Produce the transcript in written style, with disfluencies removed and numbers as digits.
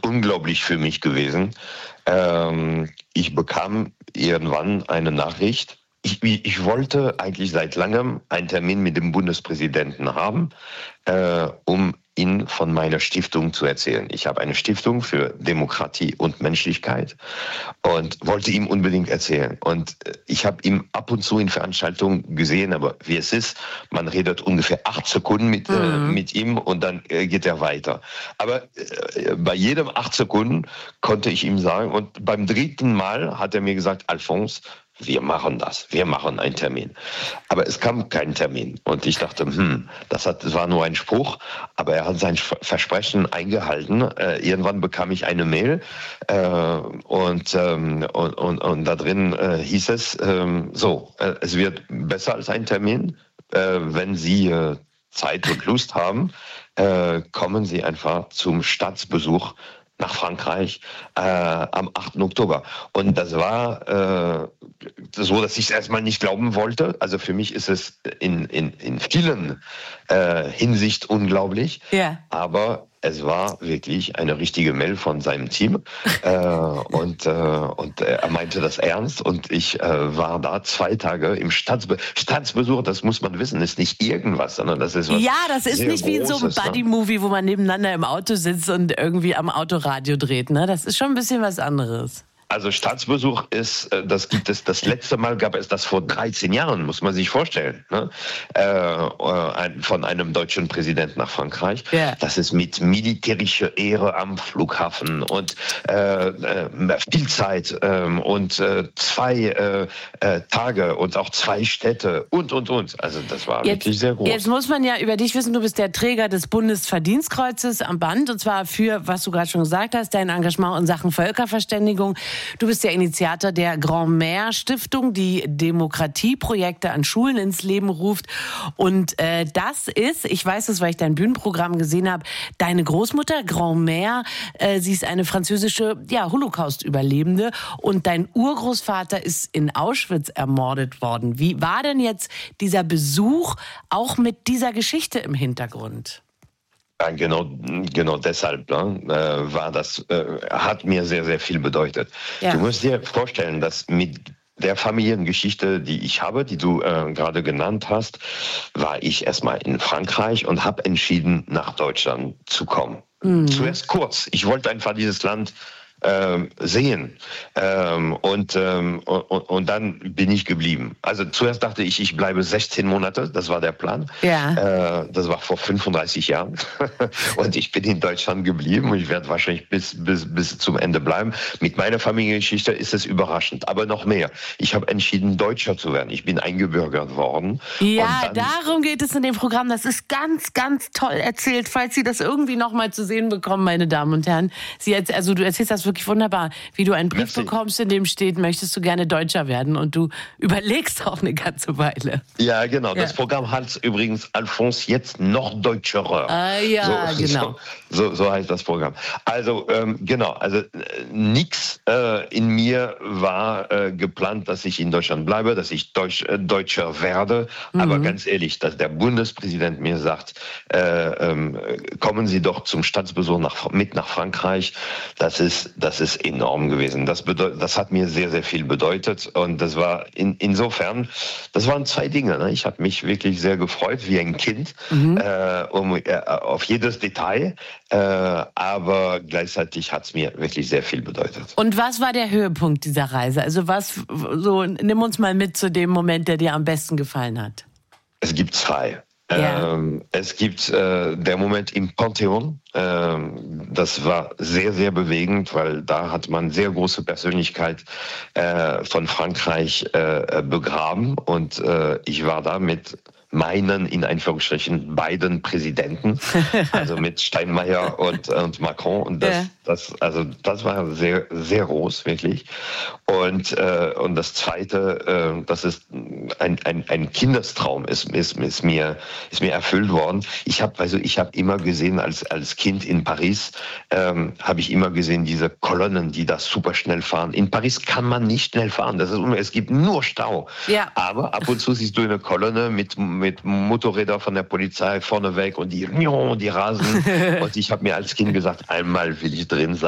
unglaublich für mich gewesen. Ich bekam irgendwann eine Nachricht. Ich wollte eigentlich seit langem einen Termin mit dem Bundespräsidenten haben, um ihn von meiner Stiftung zu erzählen. Ich habe eine Stiftung für Demokratie und Menschlichkeit und wollte ihm unbedingt erzählen. Und ich habe ihn ab und zu in Veranstaltungen gesehen, aber wie es ist, man redet ungefähr 8 Sekunden mit ihm und dann geht er weiter. Aber bei jedem 8 Sekunden konnte ich ihm sagen, und beim 3. Mal hat er mir gesagt, Alphonse, wir machen das, wir machen einen Termin. Aber es kam kein Termin. Und ich dachte, das war nur ein Spruch, aber er hat sein Versprechen eingehalten. Irgendwann bekam ich eine Mail und da drin hieß es, es wird besser als ein Termin, wenn Sie Zeit und Lust haben, kommen Sie einfach zum Staatsbesuch nach Frankreich am 8. Oktober. Und das war so, dass ich es erstmal nicht glauben wollte. Also für mich ist es in vielen Hinsicht unglaublich. Ja. Aber es war wirklich eine richtige Mail von seinem Team. Und er meinte das ernst. Und ich war da 2 Tage im Staatsbesuch. Das muss man wissen, ist nicht irgendwas, sondern das ist was. Ja, das ist nicht wie in so einem Buddy-Movie, wo man nebeneinander im Auto sitzt und irgendwie am Autoradio dreht. Ne? Das ist schon ein bisschen was anderes. Also Staatsbesuch das letzte Mal gab es das vor 13 Jahren, muss man sich vorstellen, ne? Von einem deutschen Präsidenten nach Frankreich. Yeah. Das ist mit militärischer Ehre am Flughafen und viel Zeit und 2 Tage und auch 2 Städte und. Also das war wirklich sehr groß. Jetzt muss man ja über dich wissen, du bist der Träger des Bundesverdienstkreuzes am Band und zwar für, was du gerade schon gesagt hast, dein Engagement in Sachen Völkerverständigung. Du bist der Initiator der Grand-Mère Stiftung, die Demokratieprojekte an Schulen ins Leben ruft. Und das ist, ich weiß es, weil ich dein Bühnenprogramm gesehen habe, deine Großmutter, Grand-Mère, sie ist eine französische Holocaust-Überlebende und dein Urgroßvater ist in Auschwitz ermordet worden. Wie war denn jetzt dieser Besuch auch mit dieser Geschichte im Hintergrund? Ja, genau deshalb war das, hat mir sehr, sehr viel bedeutet. Ja. Du musst dir vorstellen, dass mit der Familiengeschichte, die ich habe, die du gerade genannt hast, war ich erstmal in Frankreich und habe entschieden, nach Deutschland zu kommen. Zuerst kurz. Ich wollte einfach dieses Land sehen. Und dann bin ich geblieben. Also zuerst dachte ich bleibe 16 Monate, das war der Plan. Ja. Das war vor 35 Jahren. Und ich bin in Deutschland geblieben und ich werde wahrscheinlich bis zum Ende bleiben. Mit meiner Familiengeschichte ist es überraschend, aber noch mehr. Ich habe entschieden, Deutscher zu werden. Ich bin eingebürgert worden. Ja, darum geht es in dem Programm. Das ist ganz, ganz toll erzählt. Falls Sie das irgendwie noch mal zu sehen bekommen, meine Damen und Herren. Du erzählst das wirklich wunderbar, wie du einen Brief bekommst, in dem steht, möchtest du gerne Deutscher werden und du überlegst auch eine ganze Weile. Ja, genau. Ja. Das Programm heißt übrigens Alphonse jetzt noch Deutscherer. Ah ja, genau. So heißt das Programm. Also genau, also nichts in mir war geplant, dass ich in Deutschland bleibe, dass ich Deutscher werde. Aber ganz ehrlich, dass der Bundespräsident mir sagt, kommen Sie doch zum Staatsbesuch nach Frankreich, das ist enorm gewesen. Das hat mir sehr, sehr viel bedeutet. Und das war insofern, das waren 2 Dinge. Ne? Ich habe mich wirklich sehr gefreut, wie ein Kind, auf jedes Detail. Aber gleichzeitig hat es mir wirklich sehr viel bedeutet. Und was war der Höhepunkt dieser Reise? Also nimm uns mal mit zu dem Moment, der dir am besten gefallen hat. Es gibt 2. Ja. Es gibt der Moment im Pantheon. Das war sehr, sehr bewegend, weil da hat man sehr große Persönlichkeit von Frankreich begraben. Und ich war da mit meinen, in Anführungsstrichen, beiden Präsidenten, also mit Steinmeier und Macron. Und das war sehr, sehr groß, wirklich. Und das Zweite, das ist ein Kindestraum, ist mir erfüllt worden. Ich habe immer gesehen, als Kind in Paris, habe ich immer gesehen, diese Kolonnen, die da super schnell fahren. In Paris kann man nicht schnell fahren. Es gibt nur Stau. Ja. Aber ab und zu siehst du eine Kolonne mit Motorrädern von der Polizei vorne weg und die rasen. Und ich habe mir als Kind gesagt, einmal will ich drin sein.